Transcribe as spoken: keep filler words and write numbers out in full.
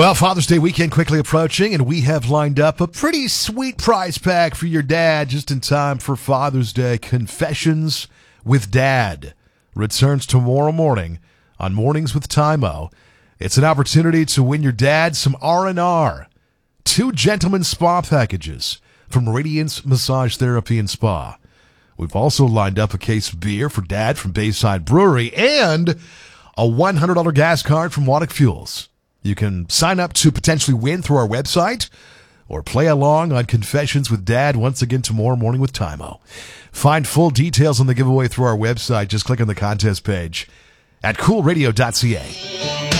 Well, Father's Day weekend quickly approaching, and we have lined up a pretty sweet prize pack for your dad just in time for Father's Day. Confessions with Dad returns tomorrow morning on Mornings with Tymo. It's an opportunity to win your dad some R and R, two gentlemen spa packages from Radiance Massage Therapy and Spa. We've also lined up a case of beer for Dad from Bayside Brewery and a one hundred dollars gas card from Waddick Fuels. You can sign up to potentially win through our website or play along on Confessions with Dad once again tomorrow morning with Tymo. Find full details on the giveaway through our website. Just click on the contest page at cool radio dot c a.